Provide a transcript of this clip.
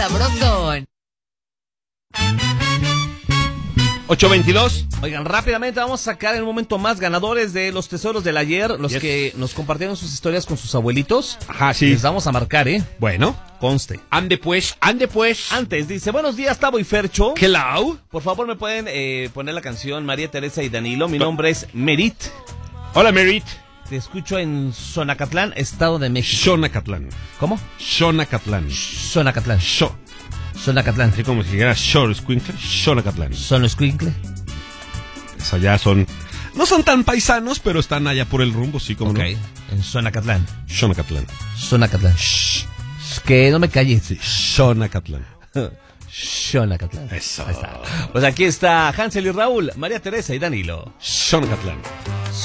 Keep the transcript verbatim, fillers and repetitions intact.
sabroso. ocho veintidós. Oigan, rápidamente vamos a sacar el momento más ganadores de los tesoros del ayer, los Yes. que nos compartieron sus historias con sus abuelitos. Ajá, sí. Les vamos a marcar, ¿eh? Bueno. Conste. Ande pues, ande pues. Antes, dice, buenos días, Tavo y Fercho. Hello. Por favor, ¿me pueden eh, poner la canción María Teresa y Danilo? Mi nombre es Merit. Hola, Merit. Te escucho en Xonacatlán, Estado de México. Xonacatlán. ¿Cómo? Xonacatlán. Xonacatlán. Xo. Xonacatlán. Así como si dijera Shore Squinkle. Xonacatlán. Xonoscuincle. Eso allá son... No son tan paisanos, pero están allá por el rumbo, sí, como Ok, no. en Xonacatlán. Xonacatlán. Xonacatlán. Shh. Que no me calles. Sí, Xonacatlán. Xonacatlán. Eso. Ahí está. Pues aquí está Hansel y Raúl, María Teresa y Danilo. Xonacatlán.